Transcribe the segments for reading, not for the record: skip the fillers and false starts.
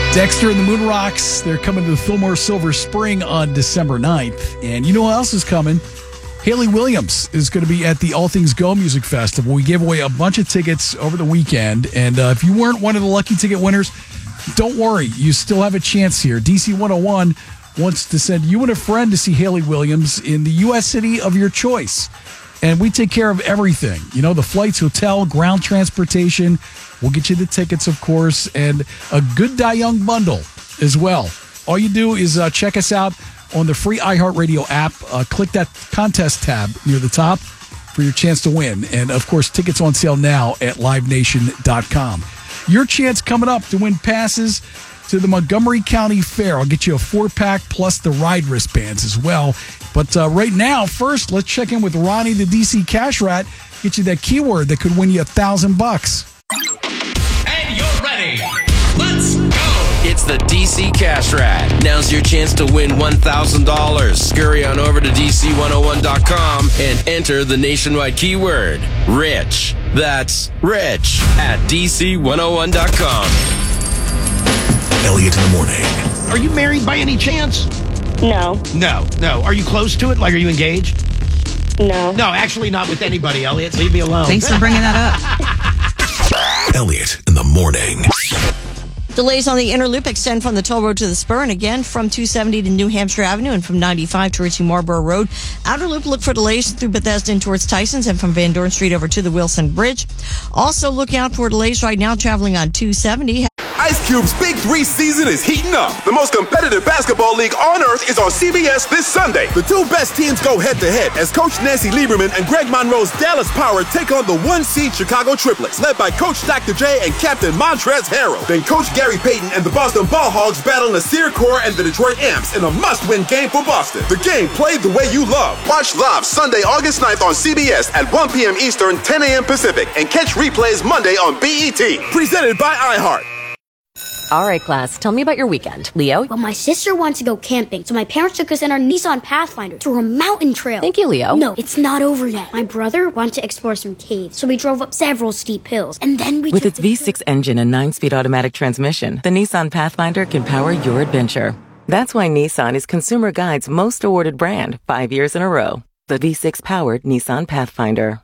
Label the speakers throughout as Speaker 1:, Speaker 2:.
Speaker 1: Dexter and the Moon Rocks, they're coming to the Fillmore Silver Spring on December 9th. And you know who else is coming? Haley Williams is going to be at the All Things Go Music Festival. We gave away a bunch of tickets over the weekend. And if you weren't one of the lucky ticket winners, don't worry. You still have a chance here. DC 101 wants to send you and a friend to see Haley Williams in the U.S. city of your choice. And we take care of everything. You know, the flights, hotel, ground transportation. We'll get you the tickets, of course, and a Good Die Young bundle as well. All you do is check us out on the free iHeartRadio app. Click that contest tab near the top for your chance to win. And, of course, tickets on sale now at livenation.com. Your chance coming up to win passes to the Montgomery County Fair. I'll get you a 4-pack plus the ride wristbands as well. But right now, first, let's check in with Ronnie, the DC Cash Rat. Get you that keyword that could win you $1,000.
Speaker 2: And you're ready. Let's go.
Speaker 3: It's the DC Cash Rat. Now's your chance to win $1,000. Scurry on over to DC101.com and enter the nationwide keyword, rich. That's rich at DC101.com.
Speaker 4: Elliot in the morning.
Speaker 5: Are you married by any chance?
Speaker 6: No.
Speaker 5: No. Are you close to it? Like, are you engaged?
Speaker 6: No.
Speaker 5: No, actually not with anybody, Elliot. Leave me alone.
Speaker 7: Thanks for bringing that up.
Speaker 4: Elliot in the morning.
Speaker 8: Delays on the inner loop extend from the toll road to the spur, and again from 270 to New Hampshire Avenue and from 95 to reaching Marlborough Road. Outer loop, look for delays through Bethesda and towards Tyson's and from Van Dorn Street over to the Wilson Bridge. Also look out for delays right now traveling on 270.
Speaker 9: Ice Cube's Big 3 season is heating up. The most competitive basketball league on earth is on CBS this Sunday. The two best teams go head-to-head as Coach Nancy Lieberman and Greg Monroe's Dallas Power take on the 1-seed Chicago Triplets, led by Coach Dr. J and Captain Montrezl Harrell. Then Coach Gary Payton and the Boston Ball Hogs battle Nasir Kaur and the Detroit Amps in a must-win game for Boston. The game played the way you love. Watch live Sunday, August 9th on CBS at 1 p.m. Eastern, 10 a.m. Pacific, and catch replays Monday on BET. Presented by iHeart.
Speaker 10: All right, class, tell me about your weekend. Leo?
Speaker 11: Well, my sister wants to go camping, so my parents took us in our Nissan Pathfinder to a mountain trail.
Speaker 10: Thank you, Leo.
Speaker 11: No, it's not over yet. My brother wanted to explore some caves, so we drove up several steep hills, and then we
Speaker 12: With its V6 engine and 9-speed automatic transmission, the Nissan Pathfinder can power your adventure. That's why Nissan is Consumer Guide's most awarded brand 5 years in a row. The V6-powered Nissan Pathfinder.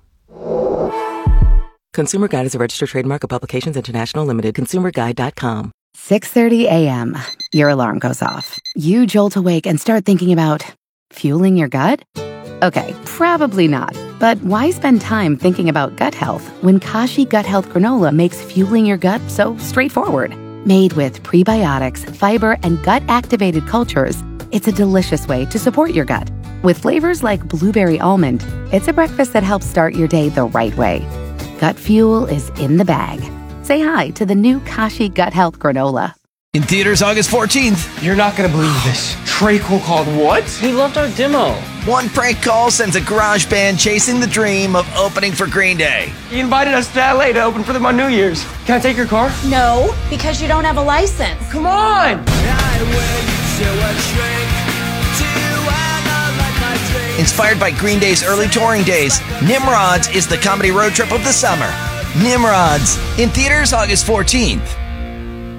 Speaker 12: Consumer Guide is a registered trademark of Publications International Limited. ConsumerGuide.com.
Speaker 13: 6:30 a.m. Your alarm goes off. You jolt awake and start thinking about fueling your gut? Okay, probably not. But why spend time thinking about gut health when Kashi Gut Health Granola makes fueling your gut so straightforward? Made with prebiotics, fiber, and gut-activated cultures, it's a delicious way to support your gut. With flavors like blueberry almond, it's a breakfast that helps start your day the right way. Gut fuel is in the bag. Say hi to the new Kashi Gut Health Granola.
Speaker 14: In theaters August 14th.
Speaker 15: You're not going to believe this. Trey Cole called what?
Speaker 14: He loved our demo. One prank call sends a garage band chasing the dream of opening for Green Day.
Speaker 15: He invited us to LA to open for them on New Year's. Can I take your car?
Speaker 16: No, because you don't have a license.
Speaker 15: Come on!
Speaker 14: Inspired by Green Day's early touring days, Nimrods is the comedy road trip of the summer. Nimrods, in theaters August 14th.